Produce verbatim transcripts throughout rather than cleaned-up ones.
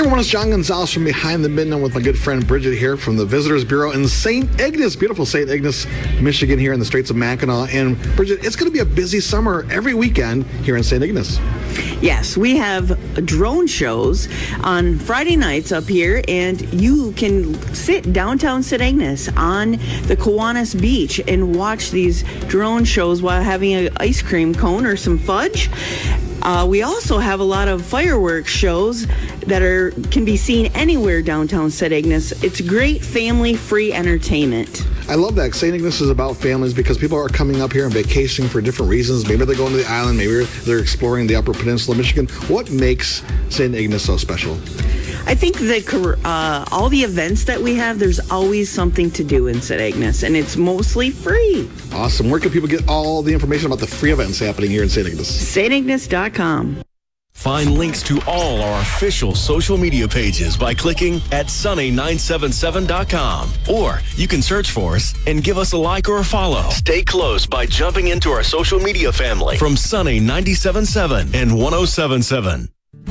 everyone, it's John Gonzalez from Behind the Midden with my good friend Bridget here from the Visitors Bureau in Saint Ignace, beautiful Saint Ignace, Michigan, here in the Straits of Mackinac. And Bridget, it's going to be a busy summer every weekend here in Saint Ignace. Yes, we have drone shows on Friday nights up here, and you can sit downtown Saint Ignace on the Kiwanis Beach and watch these drone shows while having an ice cream cone or some fudge. Uh, we also have a lot of fireworks shows that are can be seen anywhere downtown Saint Ignace. It's great family-free entertainment. I love that. Saint Ignace is about families because people are coming up here and vacationing for different reasons. Maybe they're going to the island. Maybe they're exploring the Upper Peninsula of Michigan. What makes Saint Ignace so special? I think that uh, all the events that we have, there's always something to do in Saint Ignace, and it's mostly free. Awesome. Where can people get all the information about the free events happening here in Saint Ignace? Saint Ignace dot com. Find links to all our official social media pages by clicking at sunny nine seven seven dot com. Or you can search for us and give us a like or a follow. Stay close by jumping into our social media family from Sunny ninety-seven point seven and one oh seven point seven.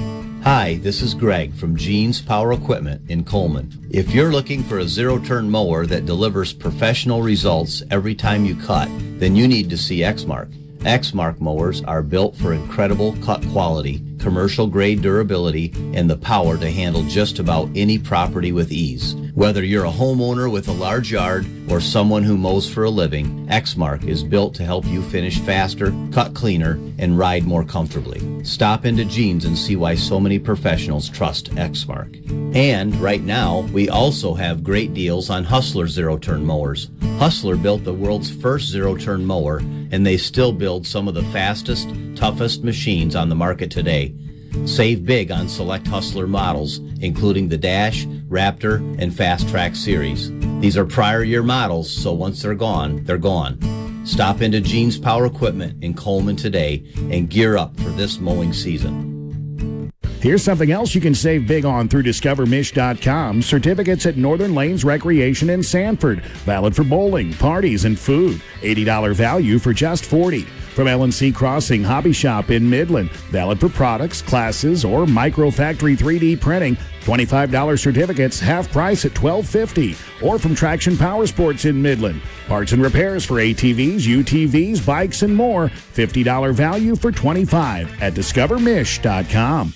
Hi, this is Greg from Gene's Power Equipment in Coleman. If you're looking for a zero-turn mower that delivers professional results every time you cut, then you need to see Exmark. Exmark mowers are built for incredible cut quality, commercial-grade durability, and the power to handle just about any property with ease. Whether you're a homeowner with a large yard or someone who mows for a living, Exmark is built to help you finish faster, cut cleaner, and ride more comfortably. Stop into Gene's and see why so many professionals trust Exmark. And right now, we also have great deals on Hustler zero-turn mowers. Hustler built the world's first zero-turn mower, and they still build some of the fastest, toughest machines on the market today. Save big on select Hustler models, including the Dash, Raptor, and Fast Track series. These are prior year models, so once they're gone, they're gone. Stop into Gene's Power Equipment in Coleman today and gear up for this mowing season. Here's something else you can save big on through discover mish dot com. Certificates at Northern Lanes Recreation in Sanford. Valid for bowling, parties, and food. eighty dollars value for just forty dollars. From L and C Crossing Hobby Shop in Midland. Valid for products, classes, or micro factory three D printing. twenty-five dollars certificates, half price at twelve fifty. Or from Traction Power Sports in Midland. Parts and repairs for A T Vs, U T Vs, bikes, and more. fifty dollars value for twenty-five dollars at discover mish dot com.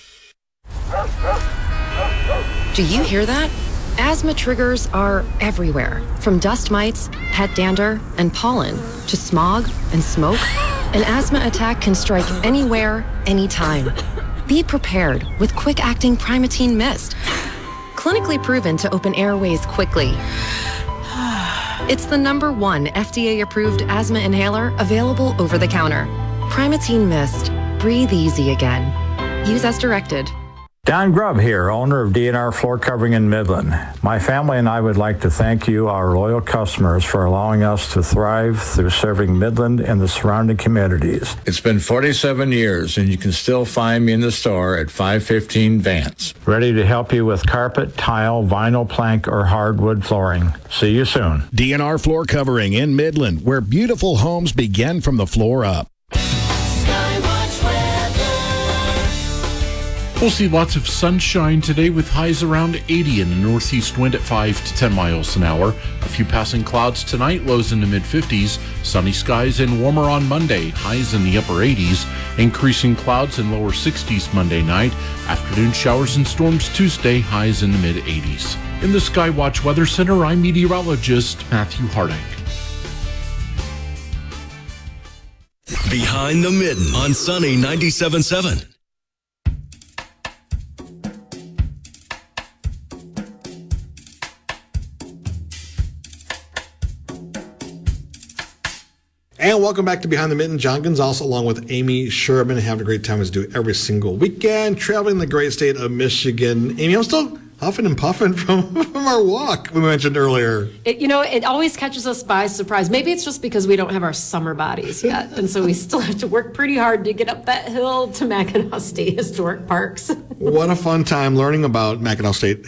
Do you hear that? Asthma triggers are everywhere, from dust mites, pet dander, and pollen, to smog and smoke. An asthma attack can strike anywhere, anytime. Be prepared with quick-acting Primatene Mist. Clinically proven to open airways quickly. It's the number one F D A-approved asthma inhaler available over the counter. Primatene Mist. Breathe easy again. Use as directed. Don Grubb here, owner of D N R Floor Covering in Midland. My family and I would like to thank you, our loyal customers, for allowing us to thrive through serving Midland and the surrounding communities. It's been forty-seven years, and you can still find me in the store at five fifteen Vance. Ready to help you with carpet, tile, vinyl plank, or hardwood flooring. See you soon. D N R Floor Covering in Midland, where beautiful homes begin from the floor up. We'll see lots of sunshine today with highs around eighty and a northeast wind at five to ten miles an hour. A few passing clouds tonight, lows in the mid-fifties. Sunny skies and warmer on Monday, highs in the upper eighties. Increasing clouds and lower sixties Monday night. Afternoon showers and storms Tuesday, highs in the mid-eighties. In the Skywatch Weather Center, I'm meteorologist Matthew Harding. Behind the Midden on Sunny ninety-seven point seven. And welcome back to Behind the Mitten. John Gonzalez along with Amy Sherman, having a great time as we do every single weekend, traveling the great state of Michigan. Amy, I'm still huffing and puffing from, from our walk we mentioned earlier. It, you know, it always catches us by surprise. Maybe it's just because we don't have our summer bodies yet, and so we still have to work pretty hard to get up that hill to Mackinac State Historic Parks. What a fun time learning about Mackinac State